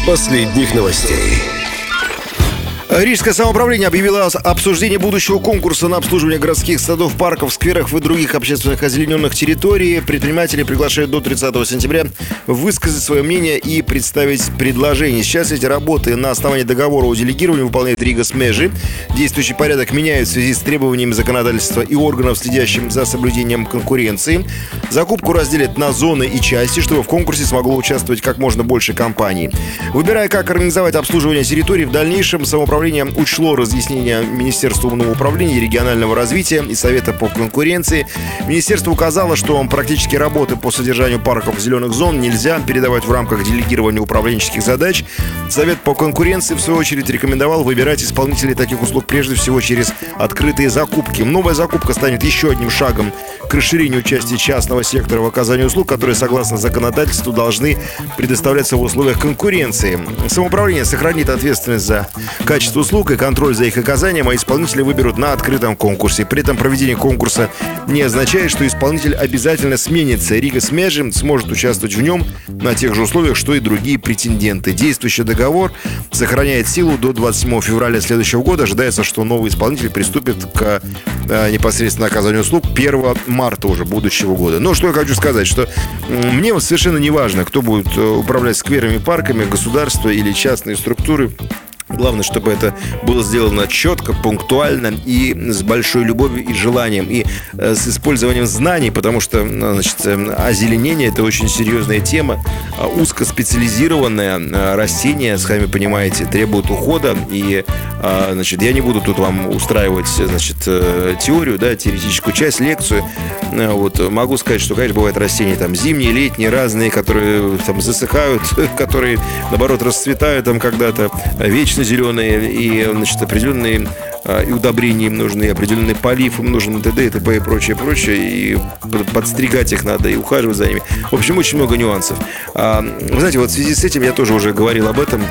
последних новостей. Рижское самоуправление объявило обсуждение будущего конкурса на обслуживание городских садов, парков, скверов и других общественных озелененных территорий. Предприниматели приглашают до 30 сентября высказать свое мнение и представить предложение. Сейчас эти работы на основании договора о делегировании выполняет Рига Смежи. Действующий порядок меняют в связи с требованиями законодательства и органов, следящим за соблюдением конкуренции. Закупку разделят на зоны и части, чтобы в конкурсе смогло участвовать как можно больше компаний. Выбирая, как организовать обслуживание территорий, в дальнейшем самоуправление учло разъяснения Министерства умного управления и регионального развития и Совета по конкуренции. Министерство указало, что практически работы по содержанию парков зеленых зон нельзя передавать в рамках делегирования управленческих задач. Совет по конкуренции, в свою очередь, рекомендовал выбирать исполнителей таких услуг прежде всего через открытые закупки. Новая закупка станет еще одним шагом к расширению части частного сектора в оказании услуг, которые, согласно законодательству, должны предоставляться в условиях конкуренции. Самоуправление сохранит ответственность за качество услуг и контроль за их оказанием, а исполнители выберут на открытом конкурсе. При этом проведение конкурса не означает, что исполнитель обязательно сменится. Рига Смежи сможет участвовать в нем на тех же условиях, что и другие претенденты. Действующий договор сохраняет силу до 27 февраля следующего года. Ожидается, что новый исполнитель приступит к непосредственно оказанию услуг 1 марта уже будущего года. Но что я хочу сказать, что мне совершенно не важно, кто будет управлять скверами, парками, государство или частные структуры. Главное, чтобы это было сделано четко, пунктуально и с большой любовью и желанием, и с использованием знаний, потому что, значит, озеленение – это очень серьезная тема, узкоспециализированное растение, сами понимаете, требует ухода, и, значит, я не буду тут вам устраивать, значит, теорию, да, теоретическую часть, лекцию. Вот, могу сказать, что, конечно, бывают растения там зимние, летние, разные, которые там засыхают, которые, наоборот, расцветают там когда-то, вечно зеленые, и, значит, определенные и удобрения им нужны, и определенный полив им нужен, т.д. и т.п. и прочее, и подстригать их надо, и ухаживать за ними. В общем, очень много нюансов. Вы знаете, вот в связи с этим я тоже уже говорил об этом,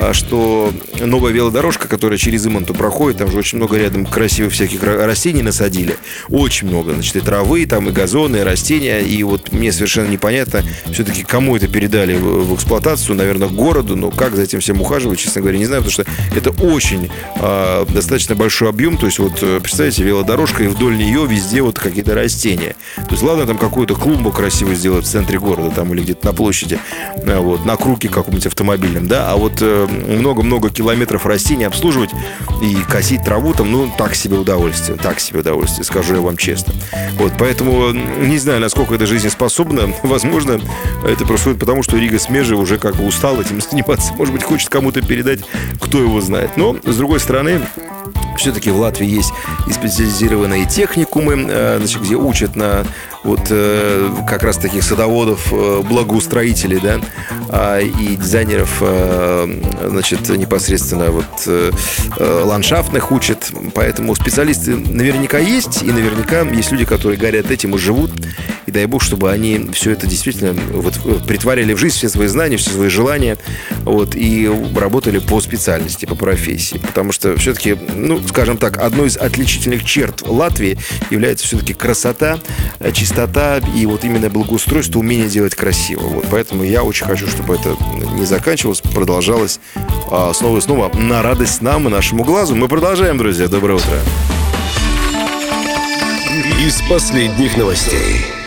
что новая велодорожка, которая через Иманту проходит, там же очень много рядом красивых всяких растений насадили. Очень много, значит, и травы, там, и газоны, и растения. И вот мне совершенно непонятно, все-таки кому это передали в эксплуатацию, наверное, городу, но как за этим всем ухаживать, честно говоря, не знаю, потому что это очень достаточно большой объем. То есть, вот, представьте, велодорожка, и вдоль нее везде вот какие-то растения. То есть, ладно, там какую-то клумбу красивую сделать в центре города, там, или где-то на площади, вот, на круге каком-нибудь автомобильном, да, а вот много-много километров растений обслуживать и косить траву там, ну, так себе удовольствие, скажу я вам честно. Вот, поэтому не знаю, насколько это жизнеспособно. Возможно, это происходит потому, что Рига Смежи уже как бы устал этим заниматься. Может быть, хочет кому-то передать, кто его знает. Но, с другой стороны, все-таки в Латвии есть и специализированные техникумы, значит, где учат на вот как раз таких садоводов, благоустроителей, да, и дизайнеров, значит, непосредственно вот ландшафтных учат. Поэтому специалисты наверняка есть, и наверняка есть люди, которые горят этим и живут. И дай бог, чтобы они все это действительно вот притворяли в жизнь, все свои знания, все свои желания, вот, и работали по специальности, по профессии. Потому что все-таки, ну, скажем так, одной из отличительных черт Латвии является все-таки красота, чистота и вот именно благоустройство, умение делать красиво. Вот. Поэтому я очень хочу, чтобы это не заканчивалось, продолжалось снова и снова на радость нам и нашему глазу. Мы продолжаем, друзья. Доброе утро. Из последних новостей.